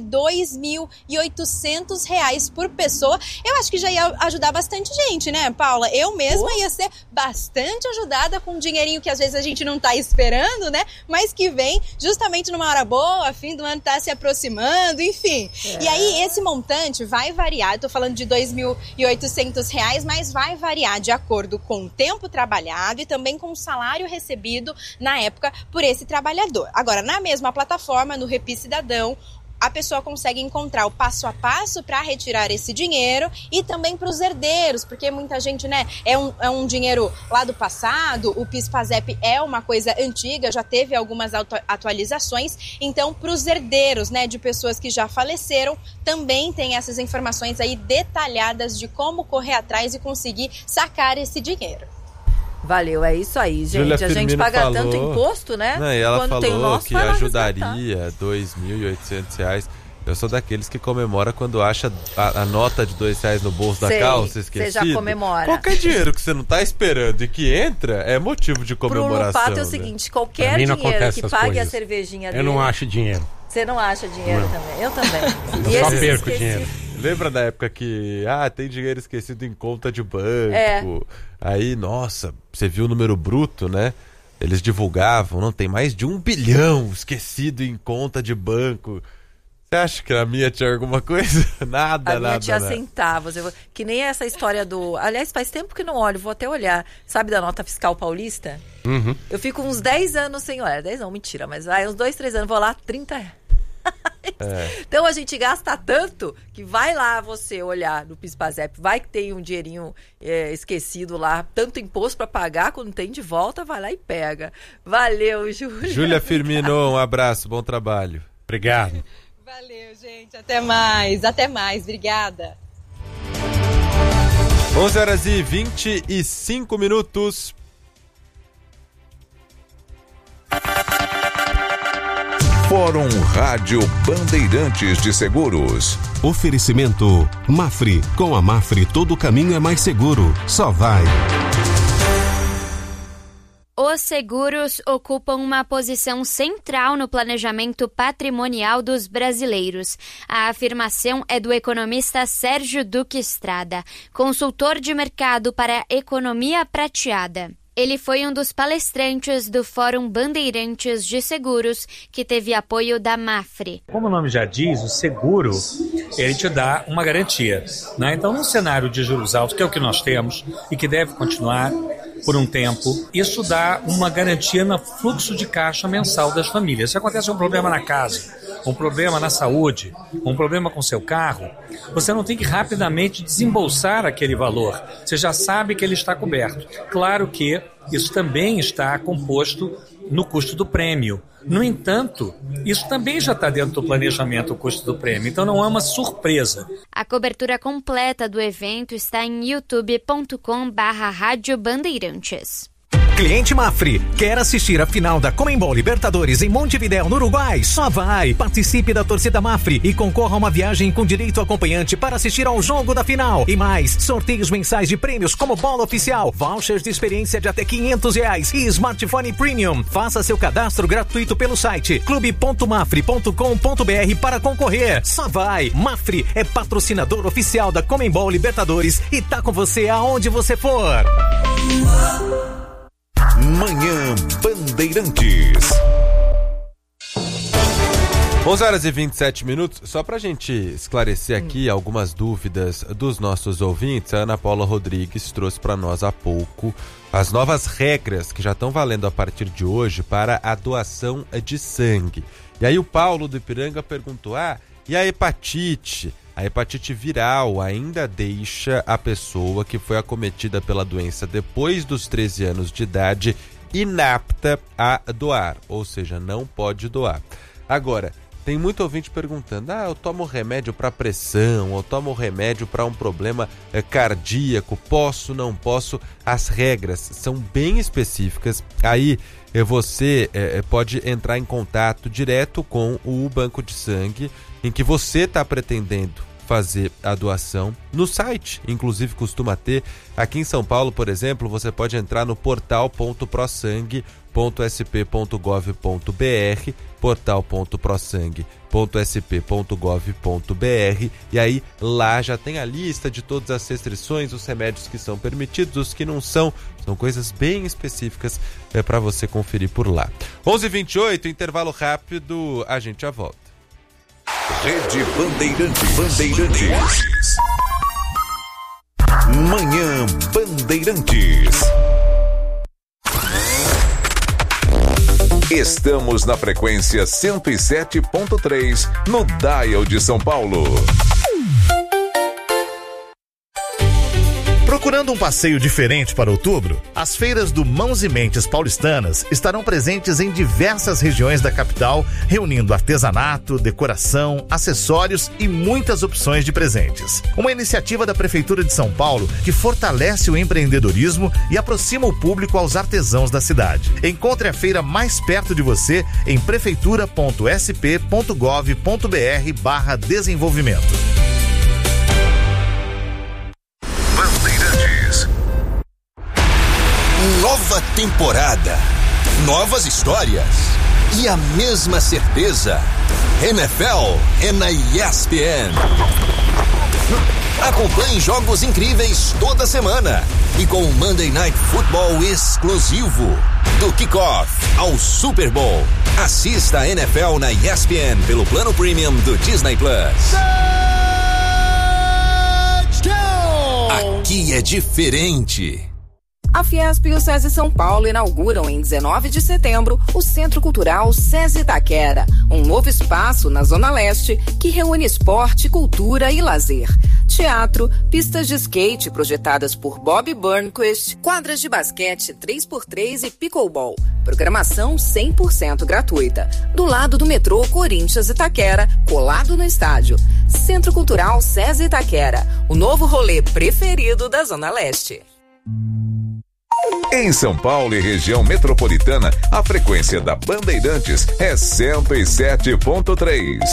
2.800 por pessoa. Eu acho que já ia ajudar bastante gente, né, Paula? Eu mesma ia ser bastante ajudada com um dinheirinho que às vezes a gente não tá esperando, né? Mas que vem justamente numa hora boa, fim do ano tá se aproximando, enfim. E aí esse montante vai variar, eu tô falando de R$ 2.800, mas vai variar de acordo com o tempo trabalhado e também com o salário recebido na época por esse trabalhador. Agora, na mesma plataforma, no Repis Cidadão, a pessoa consegue encontrar o passo a passo para retirar esse dinheiro e também para os herdeiros, porque muita gente, né, é um dinheiro lá do passado, o PIS/PASEP é uma coisa antiga, já teve algumas atualizações, então para os herdeiros, né, de pessoas que já faleceram, também tem essas informações aí detalhadas de como correr atrás e conseguir sacar esse dinheiro. Valeu, é isso aí, gente. Júlia a gente Firmino paga falou, tanto imposto, né? Não, e ela quando falou tem o nosso, que ajudaria R$ 2.800. Eu sou daqueles que comemora quando acha a nota de R$2 no bolso da calça esquecida. Você já comemora. Qualquer dinheiro que você não tá esperando e que entra é motivo de comemoração. Pro Lupato é o né? seguinte, qualquer dinheiro que pague coisas. A cervejinha dele... Eu não acho dinheiro. Você não acha dinheiro também? Eu também. Eu só perco dinheiro. Lembra da época que, tem dinheiro esquecido em conta de banco? Aí, nossa, você viu o número bruto, né? Eles divulgavam, não, tem mais de 1 bilhão esquecido em conta de banco. Você acha que a minha tinha alguma coisa? Nada. A minha tinha centavos. Que nem essa história do... Aliás, faz tempo que não olho, vou até olhar. Sabe da nota fiscal paulista? Uhum. Eu fico uns 10 anos sem olhar. 10 não, mentira, mas uns 2, 3 anos, vou lá, 30 reais. Então a gente gasta tanto que vai lá você olhar no PIS/PASEP, vai que tem um dinheirinho esquecido lá, tanto imposto para pagar, quando tem de volta, vai lá e pega. Valeu, Júlia. Júlia Firmino, um abraço, bom trabalho. Obrigado. Valeu, gente, até mais, obrigada. 11h25. Fórum Rádio Bandeirantes de Seguros. Oferecimento Mafre. Com a Mafre todo caminho é mais seguro. Só vai. Os seguros ocupam uma posição central no planejamento patrimonial dos brasileiros. A afirmação é do economista Sérgio Duque Estrada, consultor de mercado para a economia prateada. Ele foi um dos palestrantes do Fórum Bandeirantes de Seguros, que teve apoio da Mafre. Como o nome já diz, o seguro, ele te dá uma garantia, né? Então, num cenário de juros altos, que é o que nós temos e que deve continuar, por um tempo. Isso dá uma garantia no fluxo de caixa mensal das famílias. Se acontece um problema na casa, um problema na saúde, um problema com seu carro, você não tem que rapidamente desembolsar aquele valor. Você já sabe que ele está coberto. Claro que isso também está composto no custo do prêmio. No entanto, isso também já está dentro do planejamento, o custo do prêmio, então não é uma surpresa. A cobertura completa do evento está em youtube.com/Rádio Bandeirantes. Cliente Mafri, quer assistir a final da Conmebol Libertadores em Montevidéu, no Uruguai? Só vai! Participe da torcida Mafri e concorra a uma viagem com direito acompanhante para assistir ao jogo da final. E mais, sorteios mensais de prêmios como bola oficial, vouchers de experiência de até R$500 e smartphone premium. Faça seu cadastro gratuito pelo site clube.mafri.com.br para concorrer. Só vai! Mafri é patrocinador oficial da Conmebol Libertadores e tá com você aonde você for. Manhã Bandeirantes. 11h27, só pra gente esclarecer aqui algumas dúvidas dos nossos ouvintes, a Ana Paula Rodrigues trouxe para nós há pouco as novas regras que já estão valendo a partir de hoje para a doação de sangue. E aí o Paulo do Ipiranga perguntou, e a hepatite? A hepatite viral ainda deixa a pessoa que foi acometida pela doença depois dos 13 anos de idade inapta a doar, ou seja, não pode doar. Agora, tem muito ouvinte perguntando, eu tomo remédio para pressão, eu tomo remédio para um problema cardíaco, posso, não posso? As regras são bem específicas, aí você pode entrar em contato direto com o banco de sangue em que você está pretendendo fazer a doação. No site, inclusive costuma ter, aqui em São Paulo, por exemplo, você pode entrar no portal.prosangue.sp.gov.br, portal.prosangue.sp.gov.br, e aí lá já tem a lista de todas as restrições, os remédios que são permitidos, os que não são coisas bem específicas para você conferir por lá. 11h28, intervalo rápido, a gente já volta. Rede Bandeirantes. Manhã Bandeirantes. Estamos na frequência 107.3 no Dial de São Paulo. Procurando um passeio diferente para outubro? As feiras do Mãos e Mentes Paulistanas estarão presentes em diversas regiões da capital, reunindo artesanato, decoração, acessórios e muitas opções de presentes. Uma iniciativa da Prefeitura de São Paulo que fortalece o empreendedorismo e aproxima o público aos artesãos da cidade. Encontre a feira mais perto de você em prefeitura.sp.gov.br/desenvolvimento. Nova temporada, novas histórias e a mesma certeza. NFL é na ESPN. Acompanhe jogos incríveis toda semana e com o Monday Night Football exclusivo. Do kickoff ao Super Bowl. Assista a NFL na ESPN pelo plano premium do Disney Plus. Aqui é diferente. A Fiesp e o SESI São Paulo inauguram em 19 de setembro o Centro Cultural SESI Itaquera, um novo espaço na Zona Leste que reúne esporte, cultura e lazer. Teatro, pistas de skate projetadas por Bob Burnquist, quadras de basquete 3x3 e pickleball. Programação 100% gratuita. Do lado do metrô Corinthians Itaquera, colado no estádio. Centro Cultural SESI Itaquera, o novo rolê preferido da Zona Leste. Em São Paulo e região metropolitana, a frequência da Bandeirantes é 107.3.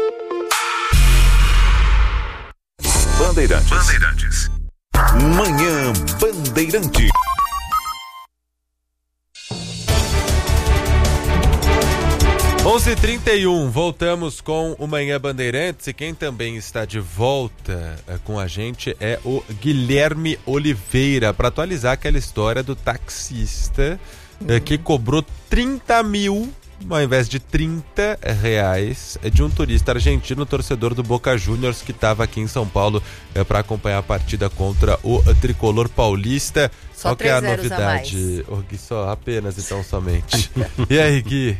Bandeirantes. Manhã Bandeirantes. 11h31, voltamos com o Manhã Bandeirantes e quem também está de volta com a gente é o Guilherme Oliveira, para atualizar aquela história do taxista que cobrou 30 mil ao invés de R$30, é de um turista argentino, torcedor do Boca Juniors, que estava aqui em São Paulo para acompanhar a partida contra o tricolor paulista. Só qual que é a 3 zeros novidade? a mais. Gui, só apenas, então, somente. E aí, Gui?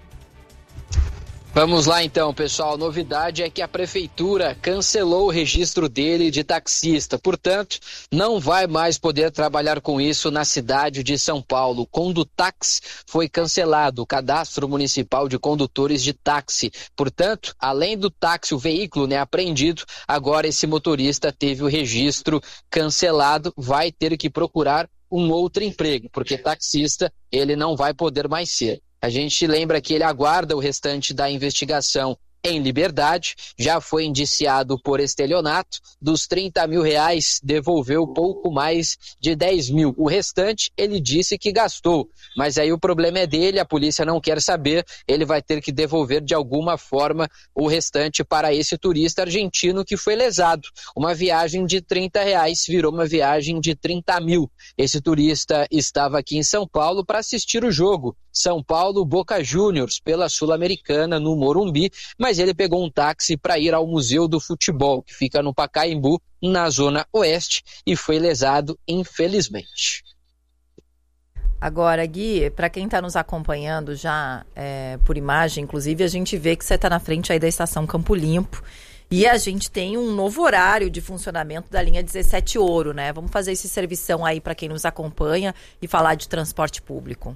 Vamos lá então, pessoal. A novidade é que a prefeitura cancelou o registro dele de taxista. Portanto, não vai mais poder trabalhar com isso na cidade de São Paulo. O Condutáxi foi cancelado, o cadastro municipal de condutores de táxi. Portanto, além do táxi, o veículo, apreendido, agora esse motorista teve o registro cancelado, vai ter que procurar um outro emprego, porque taxista ele não vai poder mais ser. A gente lembra que ele aguarda o restante da investigação em liberdade, já foi indiciado por estelionato, dos R$30 mil devolveu pouco mais de 10 mil. O restante ele disse que gastou, mas aí o problema é dele, a polícia não quer saber, ele vai ter que devolver de alguma forma o restante para esse turista argentino que foi lesado. Uma viagem de R$30 virou uma viagem de 30 mil. Esse turista estava aqui em São Paulo para assistir o jogo São Paulo Boca Juniors pela Sul-Americana no Morumbi, mas ele pegou um táxi para ir ao Museu do Futebol, que fica no Pacaembu, na Zona Oeste, e foi lesado, infelizmente. Agora, Gui, para quem está nos acompanhando já por imagem, inclusive, a gente vê que você está na frente aí da estação Campo Limpo, e a gente tem um novo horário de funcionamento da linha 17 Ouro, né? Vamos fazer esse servição aí para quem nos acompanha e falar de transporte público.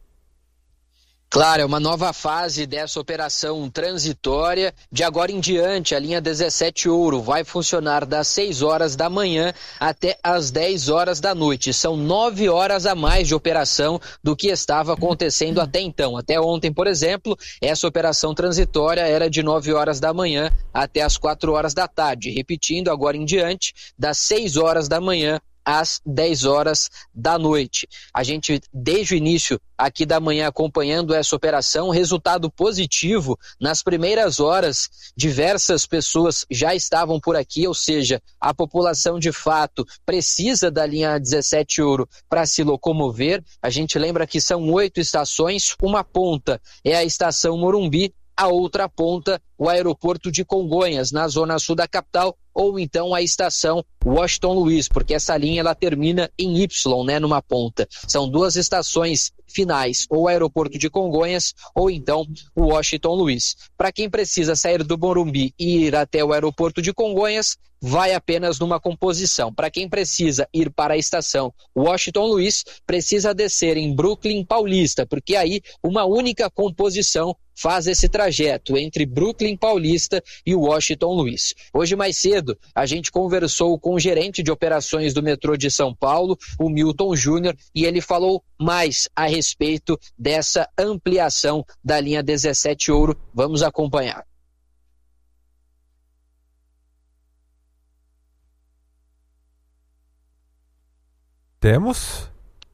Claro, é uma nova fase dessa operação transitória. De agora em diante, a linha 17 Ouro vai funcionar das 6 horas da manhã até as 10 horas da noite. São 9 horas a mais de operação do que estava acontecendo até então. Até ontem, por exemplo, essa operação transitória era de 9 horas da manhã até as 4 horas da tarde. Repetindo, agora em diante, das 6 horas da manhã às 10 horas da noite. A gente, desde o início aqui da manhã, acompanhando essa operação, resultado positivo. Nas primeiras horas, diversas pessoas já estavam por aqui, ou seja, a população de fato precisa da linha 17 Ouro para se locomover. A gente lembra que são 8 estações, uma ponta é a estação Morumbi, a outra ponta, o aeroporto de Congonhas, na zona sul da capital, ou então a estação Washington Luiz, porque essa linha ela termina em Y, numa ponta. São 2 estações finais, ou o aeroporto de Congonhas, ou então o Washington Luiz. Para quem precisa sair do Morumbi e ir até o aeroporto de Congonhas, vai apenas numa composição. Para quem precisa ir para a estação Washington Luiz, precisa descer em Brooklyn Paulista, porque aí uma única composição faz esse trajeto entre Brooklyn Paulista e Washington Luiz. Hoje mais cedo, a gente conversou com o gerente de operações do metrô de São Paulo, o Milton Júnior, e ele falou mais a respeito dessa ampliação da linha 17 Ouro. Vamos acompanhar. Temos?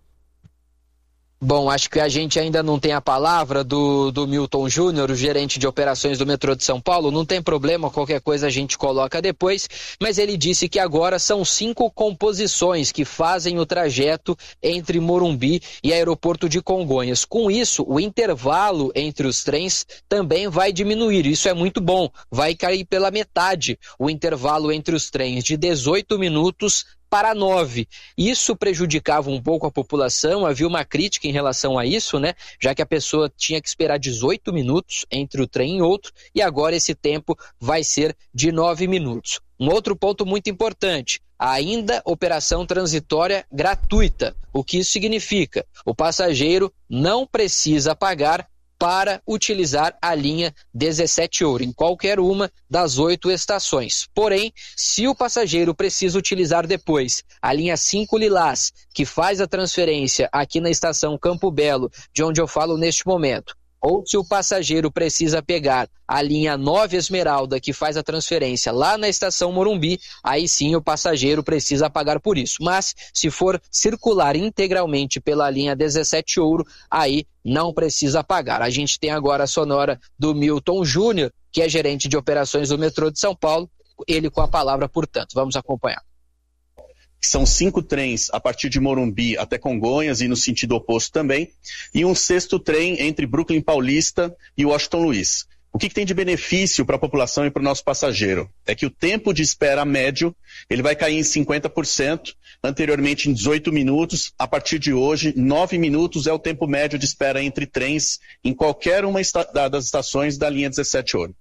Bom, acho que a gente ainda não tem a palavra do Milton Júnior, o gerente de operações do metrô de São Paulo. Não tem problema, qualquer coisa a gente coloca depois, mas ele disse que agora são 5 composições que fazem o trajeto entre Morumbi e aeroporto de Congonhas. Com isso, o intervalo entre os trens também vai diminuir. Isso é muito bom, vai cair pela metade o intervalo entre os trens, de 18 minutos para 9. Isso prejudicava um pouco a população, havia uma crítica em relação a isso, já que a pessoa tinha que esperar 18 minutos entre o trem e outro, e agora esse tempo vai ser de 9 minutos. Um outro ponto muito importante, ainda operação transitória gratuita. O que isso significa? O passageiro não precisa pagar para utilizar a linha 17 Ouro, em qualquer uma das 8 estações. Porém, se o passageiro precisa utilizar depois a linha 5 Lilás, que faz a transferência aqui na estação Campo Belo, de onde eu falo neste momento, ou se o passageiro precisa pegar a linha 9 Esmeralda, que faz a transferência lá na estação Morumbi, aí sim o passageiro precisa pagar por isso. Mas se for circular integralmente pela linha 17 Ouro, aí não precisa pagar. A gente tem agora a sonora do Milton Júnior, que é gerente de operações do metrô de São Paulo, ele com a palavra, portanto. Vamos acompanhar. que são 5 trens a partir de Morumbi até Congonhas e no sentido oposto também, e um 6º trem entre Brooklyn Paulista e Washington Luiz. O que tem de benefício para a população e para o nosso passageiro? É que o tempo de espera médio ele vai cair em 50%, anteriormente em 18 minutos, a partir de hoje, 9 minutos é o tempo médio de espera entre trens em qualquer uma das estações da linha 17 Ouro.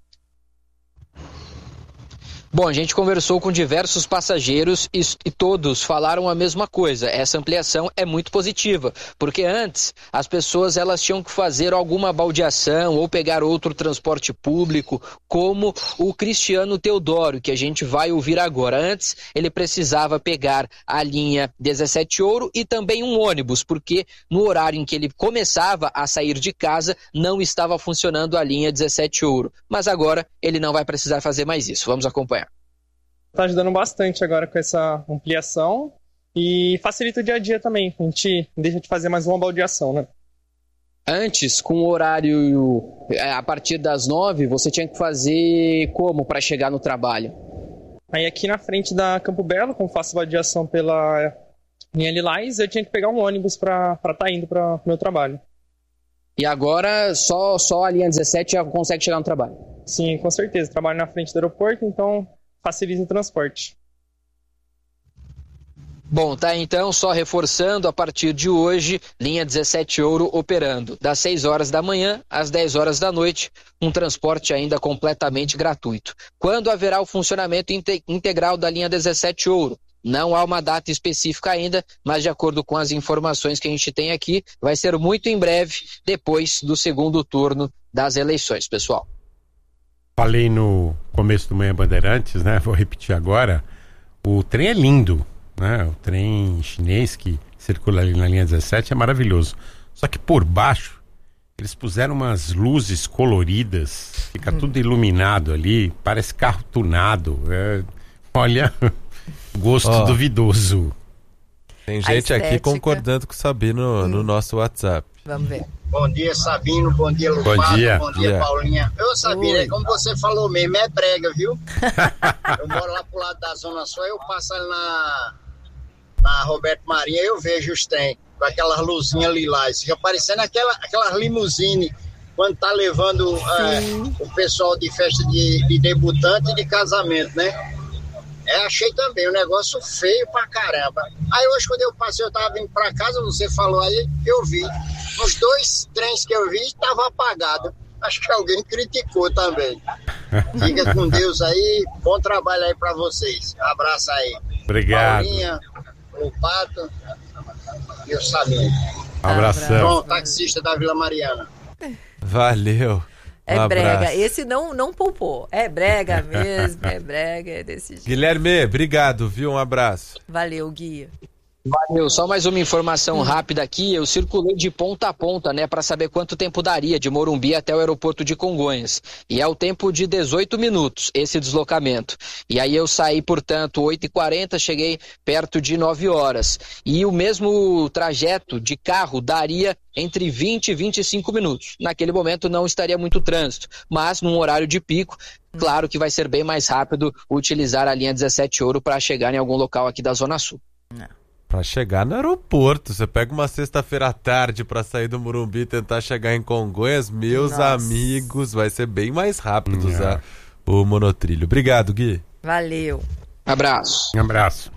Bom, a gente conversou com diversos passageiros e todos falaram a mesma coisa. Essa ampliação é muito positiva, porque antes as pessoas elas tinham que fazer alguma baldeação ou pegar outro transporte público, como o Cristiano Teodoro, que a gente vai ouvir agora. Antes, ele precisava pegar a linha 17 Ouro e também um ônibus, porque no horário em que ele começava a sair de casa, não estava funcionando a linha 17 Ouro. Mas agora ele não vai precisar fazer mais isso. Vamos acompanhar. Está ajudando bastante agora com essa ampliação e facilita o dia a dia também. A gente deixa de fazer mais uma baldeação, né? Antes, com o horário a partir das 9, você tinha que fazer como para chegar no trabalho? Aí aqui na frente da Campo Belo, como faço baldeação pela linha Lilás, eu tinha que pegar um ônibus para estar indo para o meu trabalho. E agora só a linha 17 já consegue chegar no trabalho? Sim, com certeza. Trabalho na frente do aeroporto, então facilita o transporte. Bom, tá então, só reforçando, a partir de hoje, linha 17 Ouro operando das 6 horas da manhã às 10 horas da noite, um transporte ainda completamente gratuito. Quando haverá o funcionamento integral da linha 17 Ouro? Não há uma data específica ainda, mas de acordo com as informações que a gente tem aqui, vai ser muito em breve, depois do segundo turno das eleições, pessoal. Falei no começo do Manhã Bandeirantes, né? Vou repetir agora. O trem é lindo, né? O trem chinês que circula ali na linha 17 é maravilhoso. Só que por baixo eles puseram umas luzes coloridas, fica tudo iluminado ali, parece carro tunado. Olha, gosto duvidoso. Tem gente aqui concordando com o Sabino no nosso WhatsApp. Vamos ver. Bom dia, Sabino. Bom dia, Lupato. Bom dia, Paulinha. Eu sabia, como você falou mesmo, é brega, viu? Eu moro lá pro lado da Zona Sul, eu passo ali na Roberto Marinha, eu vejo os trem com aquelas luzinhas lilás. Fica parecendo aquelas limusine quando tá levando o pessoal de festa de debutante e de casamento, né? Achei também um negócio feio pra caramba. Aí hoje, quando eu passei, eu tava vindo pra casa, você falou aí, eu vi. Os 2 trens que eu vi estavam apagados. Acho que alguém criticou também. Fica com Deus aí, bom trabalho aí pra vocês. Abraço aí. Obrigado. Paulinha, o Pato e o Sabino. Abração. João, taxista da Vila Mariana. Valeu. É brega. Esse não poupou. É brega mesmo, é brega, é desse jeito. Guilherme, obrigado, viu? Um abraço. Valeu, Guia. Valeu, só mais uma informação rápida aqui, eu circulei de ponta a ponta, né, para saber quanto tempo daria de Morumbi até o aeroporto de Congonhas, e é o tempo de 18 minutos, esse deslocamento, e aí eu saí, portanto, 8h40, cheguei perto de 9 horas, e o mesmo trajeto de carro daria entre 20 e 25 minutos, naquele momento não estaria muito trânsito, mas num horário de pico, claro que vai ser bem mais rápido utilizar a linha 17 Ouro para chegar em algum local aqui da Zona Sul. Pra chegar no aeroporto, você pega uma sexta-feira à tarde pra sair do Morumbi e tentar chegar em Congonhas, meus amigos, vai ser bem mais rápido usar o monotrilho. Obrigado, Gui. Valeu. Abraço. Um abraço.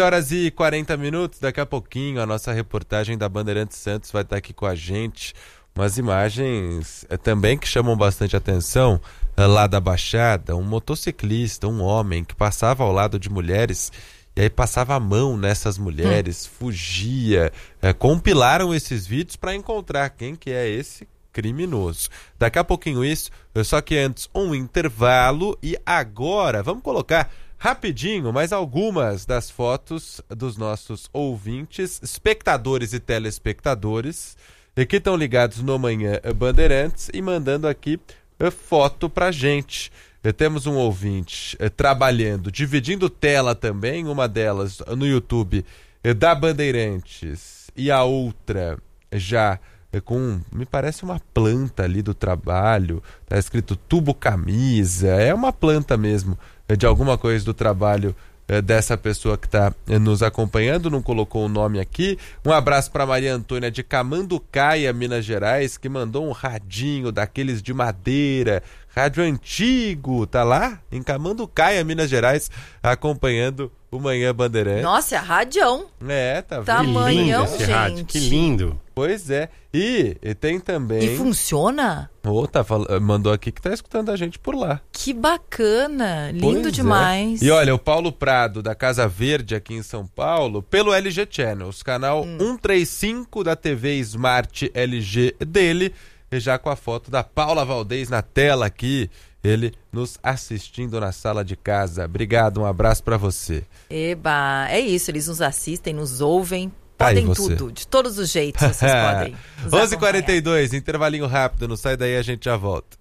11h40, daqui a pouquinho a nossa reportagem da Bandeirantes Santos vai estar aqui com a gente. Umas imagens também que chamam bastante atenção lá da Baixada, um motociclista, um homem que passava ao lado de mulheres e aí passava a mão nessas mulheres, fugia. Compilaram esses vídeos para encontrar quem que é esse criminoso. Daqui a pouquinho isso, só que antes um intervalo e agora vamos colocar rapidinho mais algumas das fotos dos nossos ouvintes, espectadores e telespectadores que estão ligados no Manhã Bandeirantes e mandando aqui foto pra gente. Temos um ouvinte trabalhando, dividindo tela também, uma delas no YouTube da Bandeirantes e a outra já com, me parece uma planta ali do trabalho, tá escrito tubo camisa, é uma planta mesmo de alguma coisa do trabalho dessa pessoa que está nos acompanhando, não colocou o nome aqui. Um abraço para Maria Antônia de Camanducaia, Minas Gerais, que mandou um radinho daqueles de madeira, rádio antigo, tá lá em Camanducaia, Minas Gerais, acompanhando o Manhã Bandeirantes. Nossa, é radião. Tá vendo? Tamanhão, esse gente. rádio, que lindo. Pois é. E tem também... E funciona? Mandou aqui que tá escutando a gente por lá. Que bacana. Lindo demais. E olha, o Paulo Prado, da Casa Verde aqui em São Paulo, pelo LG Channels, canal 135 da TV Smart LG dele, e já com a foto da Paula Valdez na tela aqui, ele nos assistindo na sala de casa. Obrigado, um abraço pra você. Eba, é isso, eles nos assistem, nos ouvem, podem tudo, de todos os jeitos vocês podem. 11h42, intervalinho rápido, não sai daí, a gente já volta.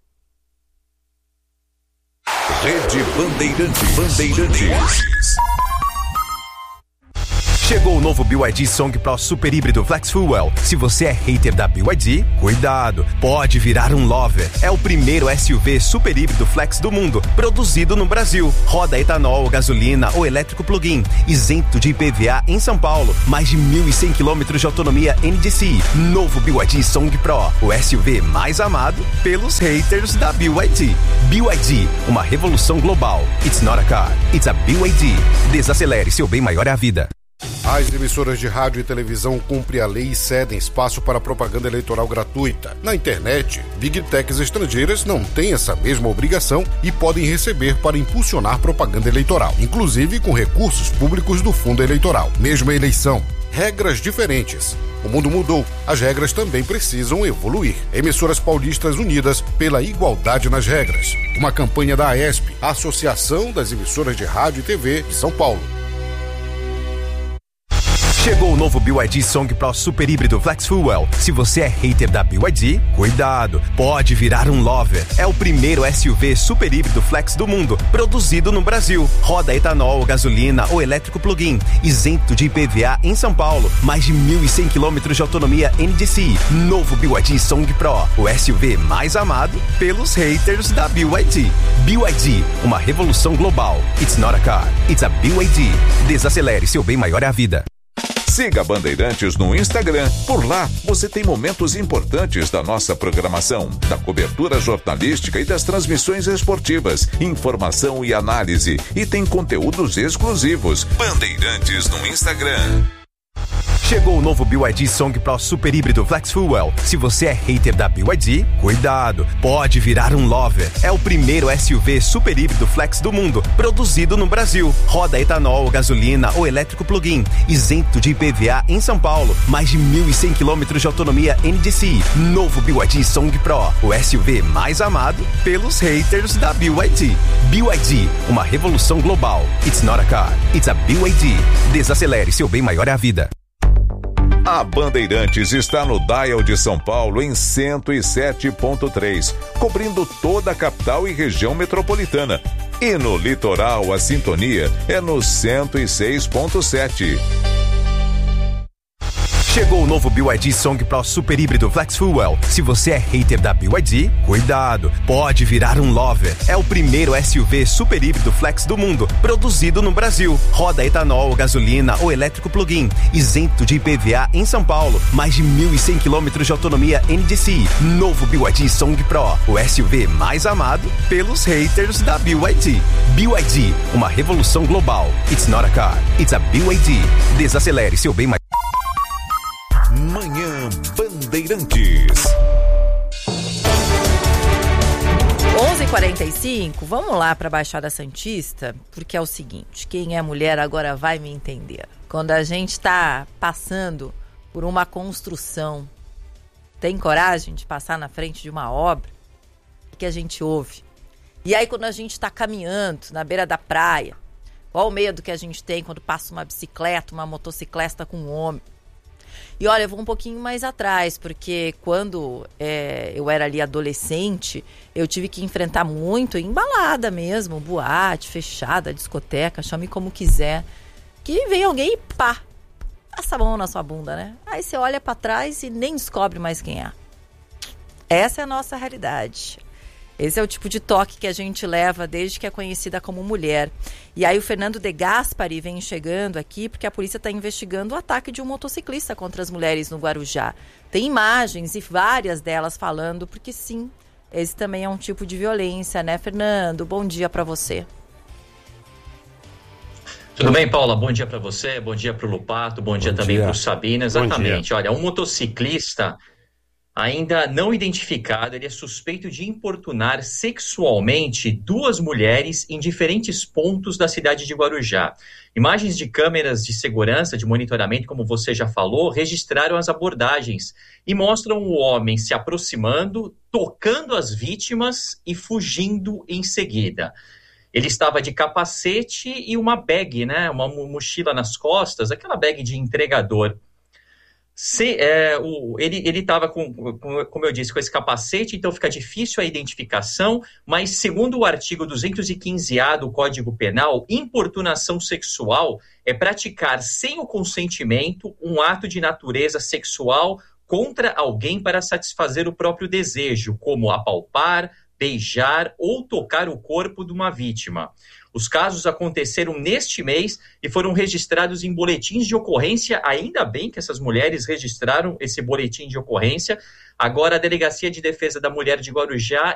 Rede Bandeirantes. Chegou o novo BYD Song Pro Super Híbrido Flex Fuel. Se você é hater da BYD, cuidado, pode virar um lover. É o primeiro SUV super híbrido flex do mundo, produzido no Brasil. Roda etanol, gasolina ou elétrico plug-in, isento de IPVA em São Paulo. Mais de 1.100 km de autonomia NDCi. Novo BYD Song Pro, o SUV mais amado pelos haters da BYD. BYD, uma revolução global. It's not a car, it's a BYD. Desacelere, seu bem maior é a vida. As emissoras de rádio e televisão cumprem a lei e cedem espaço para propaganda eleitoral gratuita. Na internet, Big Techs estrangeiras não têm essa mesma obrigação e podem receber para impulsionar propaganda eleitoral, inclusive com recursos públicos do fundo eleitoral. Mesma eleição, regras diferentes. O mundo mudou, as regras também precisam evoluir. Emissoras paulistas unidas pela igualdade nas regras. Uma campanha da AESP, a Associação das Emissoras de Rádio e TV de São Paulo. Chegou o novo BYD Song Pro Super Híbrido Flex Fuel. Se você é hater da BYD, cuidado, pode virar um lover. É o primeiro SUV super híbrido flex do mundo, produzido no Brasil. Roda etanol, gasolina ou elétrico plug-in, isento de IPVA em São Paulo. Mais de 1.100 km de autonomia NDCi. Novo BYD Song Pro, o SUV mais amado pelos haters da BYD. BYD, uma revolução global. It's not a car, it's a BYD. Desacelere, seu bem maior é a vida. Siga Bandeirantes no Instagram. Por lá, você tem momentos importantes da nossa programação, da cobertura jornalística e das transmissões esportivas, informação e análise. E tem conteúdos exclusivos. Bandeirantes no Instagram. Chegou o novo BYD Song Pro Super Híbrido Flex Fuel. Se você é hater da BYD, cuidado, pode virar um lover. É o primeiro SUV super híbrido flex do mundo, produzido no Brasil. Roda etanol, gasolina ou elétrico plug-in, isento de IPVA em São Paulo. Mais de 1.100 km de autonomia NDCi. Novo BYD Song Pro, o SUV mais amado pelos haters da BYD. BYD, uma revolução global. It's not a car, it's a BYD. Desacelere, seu bem maior é a vida. A Bandeirantes está no dial de São Paulo em 107.3, cobrindo toda a capital e região metropolitana. E no litoral, a sintonia é no 106.7. Chegou o novo BYD Song Pro Super Híbrido Flex Fuel. Se você é hater da BYD, cuidado, pode virar um lover. É o primeiro SUV super híbrido flex do mundo, produzido no Brasil. Roda etanol, gasolina ou elétrico plug-in, isento de IPVA em São Paulo. Mais de 1.100 km de autonomia NDCi. Novo BYD Song Pro, o SUV mais amado pelos haters da BYD. BYD, uma revolução global. It's not a car, it's a BYD. Desacelere, seu bem mais... Manhã Bandeirantes. 11h45, vamos lá para a Baixada Santista, porque é o seguinte, quem é mulher agora vai me entender. Quando a gente está passando por uma construção, tem coragem de passar na frente de uma obra, o que a gente ouve? E aí quando a gente está caminhando na beira da praia, qual o medo que a gente tem quando passa uma bicicleta, uma motocicleta com um homem? E olha, eu vou um pouquinho mais atrás, porque quando eu era ali adolescente, eu tive que enfrentar muito em balada mesmo, boate, fechada, discoteca, chame como quiser, que vem alguém e pá, passa a mão na sua bunda, né? Aí você olha pra trás e nem descobre mais quem é. Essa é a nossa realidade. Esse é o tipo de toque que a gente leva desde que é conhecida como mulher. E aí o Fernando De Gaspari vem chegando aqui porque a polícia está investigando o ataque de um motociclista contra as mulheres no Guarujá. Tem imagens e várias delas falando, porque sim, esse também é um tipo de violência, né, Fernando? Bom dia para você. Tudo bem, Paula? Bom dia para você, bom dia para o Lupato, bom dia também para o Sabina. Exatamente. Olha, um motociclista ainda não identificado, ele é suspeito de importunar sexualmente 2 mulheres em diferentes pontos da cidade de Guarujá. Imagens de câmeras de segurança, de monitoramento, como você já falou, registraram as abordagens e mostram o homem se aproximando, tocando as vítimas e fugindo em seguida. Ele estava de capacete e uma bag, né? Uma mochila nas costas, aquela bag de entregador. Ele estava, como eu disse, com esse capacete, então fica difícil a identificação, mas segundo o artigo 215-A do Código Penal, importunação sexual é praticar sem o consentimento um ato de natureza sexual contra alguém para satisfazer o próprio desejo, como apalpar, beijar ou tocar o corpo de uma vítima. Os casos aconteceram neste mês e foram registrados em boletins de ocorrência. Ainda bem que essas mulheres registraram esse boletim de ocorrência. Agora, a Delegacia de Defesa da Mulher de Guarujá